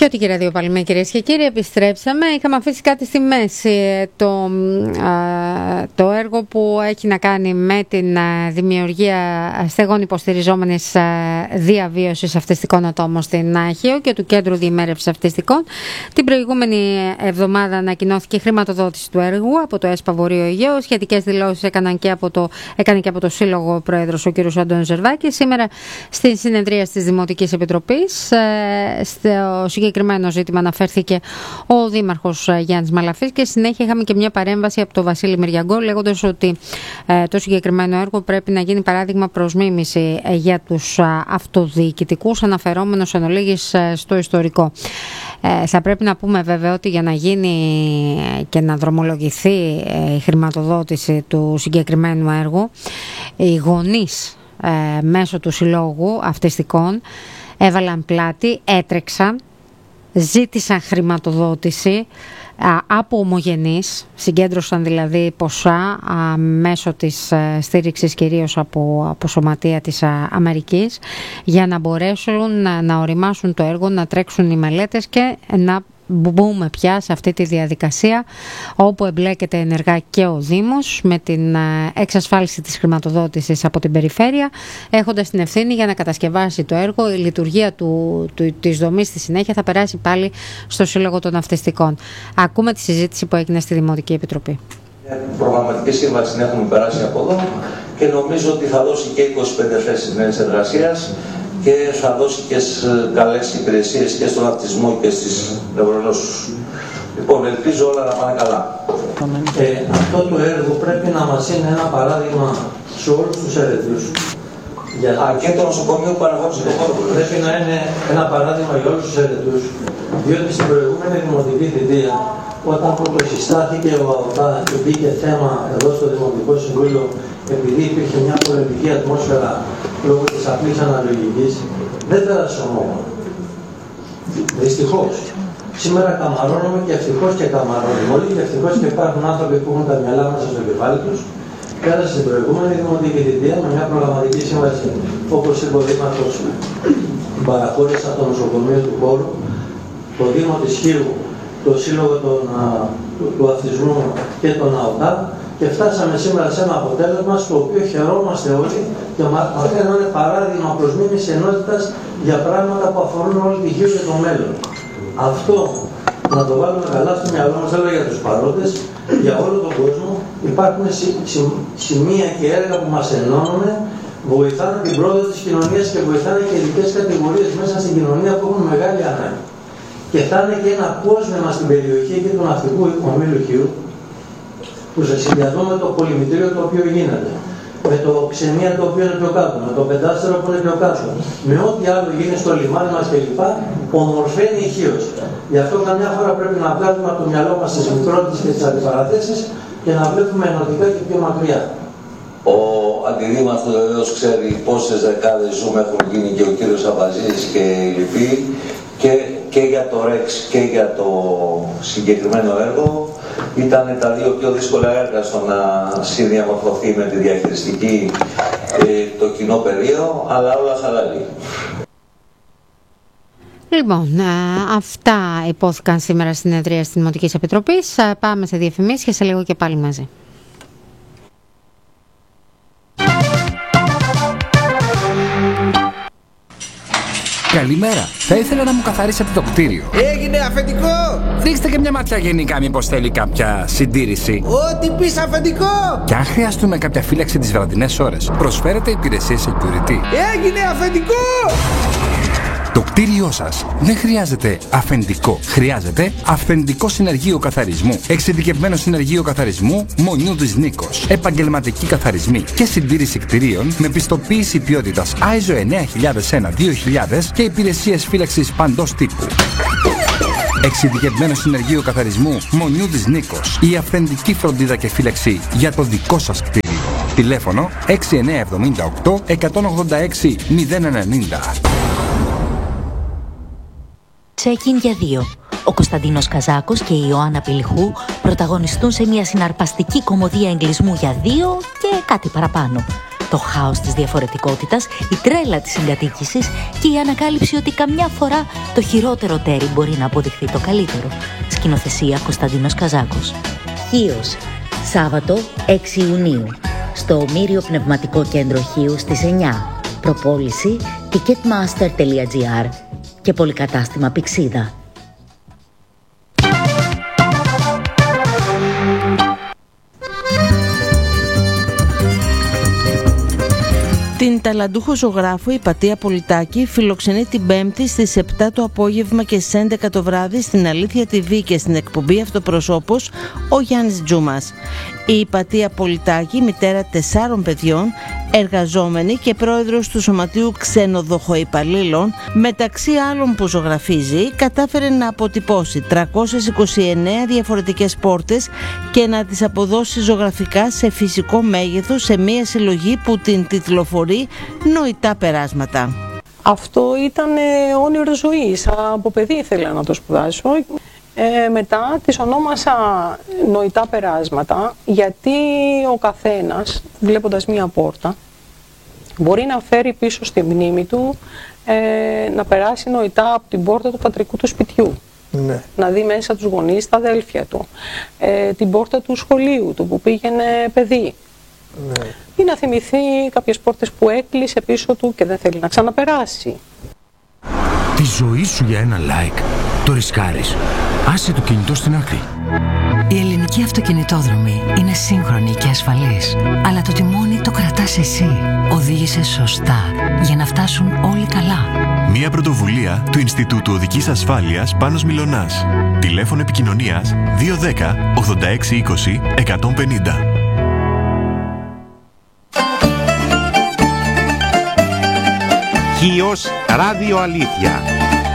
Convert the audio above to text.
Χιώτικη ραδιοπαλμή, κυρίες και κύριοι, επιστρέψαμε. Είχαμε αφήσει κάτι στη μέση, το έργο που έχει να κάνει με την δημιουργία στεγών υποστηριζόμενης διαβίωσης αυτιστικών ατόμων στην Χίο και του Κέντρου Διημέρευσης Αυτιστικών. Την προηγούμενη εβδομάδα ανακοινώθηκε η χρηματοδότηση του έργου από το ΕΣΠΑ Βορείο Αιγαίο. Σχετικές δηλώσεις έκανε και από το Σύλλογο Πρόεδρος ο κ. Αντώνης Ζερβάκης. Σήμερα στην συνεδρία της Δημοτικής Επιτροπής, στο συγκεκριμένο ζήτημα αναφέρθηκε ο Δήμαρχος Γιάννης Μαλαφής και συνέχεια είχαμε και μια παρέμβαση από τον Βασίλη Μυριαγκό, λέγοντας ότι το συγκεκριμένο έργο πρέπει να γίνει παράδειγμα προς μίμηση για τους αυτοδιοικητικούς, αναφερόμενος εν ολίγης στο ιστορικό. Θα πρέπει να πούμε βέβαια ότι για να γίνει και να δρομολογηθεί η χρηματοδότηση του συγκεκριμένου έργου, οι γονείς μέσω του Συλλόγου Αυτιστικών έβαλαν πλάτη, έτρεξαν, ζήτησαν χρηματοδότηση από ομογενείς, συγκέντρωσαν δηλαδή ποσά μέσω της στήριξης κυρίως από σωματεία της Αμερικής, για να μπορέσουν να οριμάσουν το έργο, να τρέξουν οι μελέτες και να μπούμε πια σε αυτή τη διαδικασία όπου εμπλέκεται ενεργά και ο Δήμος με την εξασφάλιση της χρηματοδότησης από την περιφέρεια, έχοντας την ευθύνη για να κατασκευάσει το έργο. Η λειτουργία της δομής στη συνέχεια θα περάσει πάλι στο Σύλλογο των Αυτιστικών. Ακούμε τη συζήτηση που έγινε στη Δημοτική Επιτροπή. Προγραμματική σύμβαση την έχουμε περάσει από εδώ και νομίζω ότι θα δώσει και 25 θέσεις νέες εργασίας και θα δώσει και καλές υπηρεσίες και στον αυτισμό και στις νευρονόσους. Λοιπόν, ελπίζω όλα να πάνε καλά. Αυτό το έργο πρέπει να μας είναι ένα παράδειγμα σε όλους τους ερετούς. Και το νοσοκομείο που αναγνώρισε το χώρο. Πρέπει να είναι ένα παράδειγμα για όλους τους ερετούς, διότι στην προηγούμενη δημοτική θητεία, όταν πρωτοσυστάθηκε ο ΑΟΤΑ και μπήκε θέμα εδώ στο Δημοτικό Συμβούλιο, επειδή υπήρχε μια πολεμική ατμόσφαιρα λόγω της απλής αναλογικής, δεν πέρασε ομόφωνα. Δυστυχώς. Σήμερα καμαρώνουμε και ευτυχώς και καμαρώνουμε όλοι και ευτυχώς και υπάρχουν άνθρωποι που έχουν τα μυαλά μέσα στο κεφάλι τους. Πέρασε στην προηγούμενη δημοτική θητεία με μια προγραμματική σύμβαση, όπως είπε ο Δήμαρχος, παραχώρησε το νοσοκομείο του χώρου, το Δήμο της Χίου, το Σύλλογο του Αυτισμού και τον ΑΟΤΑ, και φτάσαμε σήμερα σε ένα αποτέλεσμα στο οποίο χαιρόμαστε όλοι και μαθαίνουμε να είναι παράδειγμα προς μίμηση ενότητας για πράγματα που αφορούν όλη τη Χίο και το μέλλον. Αυτό να το βάλουμε καλά στο μυαλό μας, έλεγα για τους παρόντες, για όλο τον κόσμο. Υπάρχουν σημεία και έργα που μας ενώνουν, βοηθάνε την πρόοδο της κοινωνίας και βοηθάνε και ειδικές κατηγορίες μέσα στην κοινωνία που έχουν μεγάλη ανάγκη. Και θα είναι και ένα κόσμημα στην περιοχή και του ναυτικού ομίλου Χίου, που σε συνδυασμό με το πολυμητρίο το οποίο γίνεται, με το ξενία το οποίο είναι πιο κάτω, με το πεντάστερο που είναι πιο κάτω, με ό,τι άλλο γίνει στο λιμάνι μας κλπ, ομορφαίνει η Χίος. Γι' αυτό καμιά φορά πρέπει να βγάλουμε από το μυαλό μας τις μικρότητες και τις αντιπαραθέσεις και να βλέπουμε ενωτικά και πιο μακριά. Ο αντιδήμαρχος βεβαίως ξέρει πόσες δεκάδες ζούμε έχουν γίνει και ο κύριος Αμπαζής και οι λοιποί, και για το ΡΕΞ και για το συγκεκριμένο έργο. Ήταν τα δύο πιο δύσκολα έργα στο να συνδιαμορφωθεί με τη διαχειριστική το κοινό πεδίο, αλλά όλα χαλαλή. Λοιπόν, αυτά υπόθηκαν σήμερα στην συνεδρία της Δημοτικής Επιτροπής. Πάμε σε διαφημίσεις και σε λίγο και πάλι μαζί. Καλημέρα. Θα ήθελα να μου καθαρίσετε το κτίριο. Έγινε αφεντικό! Ρίξτε και μια ματιά γενικά, μήπως θέλει κάποια συντήρηση. Ό,τι πεις αφεντικό! Και αν χρειαστούμε κάποια φύλαξη τις βραδινές ώρες, προσφέρετε υπηρεσίες security. Έγινε αφεντικό! Το κτίριό σας δεν χρειάζεται αφεντικό. Χρειάζεται αυθεντικό συνεργείο καθαρισμού. Εξειδικευμένο συνεργείο καθαρισμού Μονιού της Νίκος. Επαγγελματικοί καθαρισμοί και συντήρηση κτιρίων με πιστοποίηση ποιότητας ISO 9001-2000 και υπηρεσίες φύλαξης παντός τύπου. Εξειδικευμένο συνεργείο καθαρισμού Μονιού της Νίκος. Η αυθεντική φροντίδα και φύλαξη για το δικό σας κτίριο. Τηλέφωνο 6978 186 090. Check-in για δύο. Ο Κωνσταντίνος Καζάκος και η Ιωάννα Πηλιχού πρωταγωνιστούν σε μια συναρπαστική κομμωδία εγκλισμού για δύο και κάτι παραπάνω. Το χάος της διαφορετικότητας, η τρέλα της συγκατοίκησης και η ανακάλυψη ότι καμιά φορά το χειρότερο τέρι μπορεί να αποδειχθεί το καλύτερο. Σκηνοθεσία Κωνσταντίνος Καζάκος. Χίος, Σάββατο 6 Ιουνίου, στο Ομήριο Πνευματικό Κέντρο Χίου στις 9. Προπόληση ticketmaster.gr και πολυκατάστημα Πηξίδα. Την ταλαντούχο ζωγράφο Υπατία Πολιτάκη φιλοξενεί την Πέμπτη στις 7 το απόγευμα και στις 11 το βράδυ στην Αλήθεια TV και στην εκπομπή Αυτοπροσώπος ο Γιάννης Τζούμας. Η Υπατία Πολιτάκη, μητέρα 4 παιδιών, εργαζόμενη και πρόεδρος του Σωματείου Ξενοδοχοϊπαλλήλων, μεταξύ άλλων που ζωγραφίζει, κατάφερε να αποτυπώσει 329 διαφορετικές πόρτες και να τις αποδώσει ζωγραφικά σε φυσικό μέγεθος σε μια συλλογή που την τιτλοφορεί Νοητά Περάσματα. Αυτό ήταν όνειρο ζωής. Από παιδί ήθελα να το σπουδάσω. Μετά τις ονόμασα Νοητά Περάσματα, γιατί ο καθένας, βλέποντας μία πόρτα, μπορεί να φέρει πίσω στη μνήμη του να περάσει νοητά από την πόρτα του πατρικού του σπιτιού. Ναι. Να δει μέσα τους γονείς, τα αδέλφια του, την πόρτα του σχολείου του που πήγαινε παιδί. Ναι. Ή να θυμηθεί κάποιες πόρτες που έκλεισε πίσω του και δεν θέλει να ξαναπεράσει. Τη ζωή σου για ένα like το ρισκάρεις. Άσε το κινητό στην άκρη. Η ελληνική αυτοκινητόδρομη είναι σύγχρονη και ασφαλής, αλλά το τιμόνι το κρατάς εσύ. Οδήγησε σωστά για να φτάσουν όλοι καλά. Μια πρωτοβουλία του Ινστιτούτου Οδικής Ασφάλειας Πάνος Μιλωνάς. Τηλέφωνο επικοινωνίας 210 86 20 150. Χίος Ράδιο Αλήθεια.